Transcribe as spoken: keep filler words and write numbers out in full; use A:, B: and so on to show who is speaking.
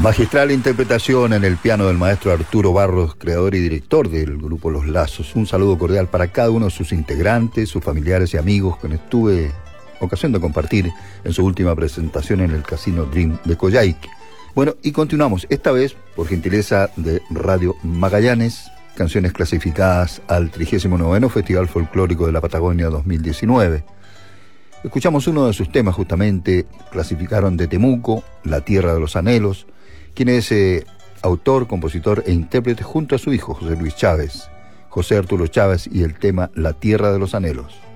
A: Magistral interpretación en el piano del maestro Arturo Barros, creador y director del grupo Los Lazos. Un saludo cordial para cada uno de sus integrantes, sus familiares y amigos, con quienes tuve ocasión de compartir en su última presentación en el Casino Dream de Coyhaique. Bueno, y continuamos, esta vez por gentileza de Radio Magallanes, canciones clasificadas al trigésimo noveno Festival Folclórico de la Patagonia dos mil diecinueve. Escuchamos uno de sus temas justamente, clasificaron de Temuco, La Tierra de los Anhelos, quien es eh, autor, compositor e intérprete junto a su hijo José Luis Chávez, José Arturo Chávez, y el tema La Tierra de los Anhelos.